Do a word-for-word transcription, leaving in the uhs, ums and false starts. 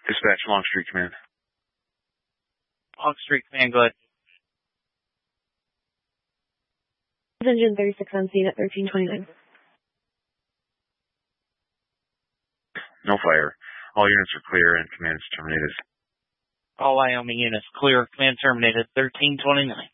Dispatch, Longstreet Command. Longstreet Command, go ahead. Engine thirty-six on scene at thirteen twenty-nine. No fire. All units are clear and command is terminated. All Wyoming units clear. Command terminated. thirteen twenty-nine.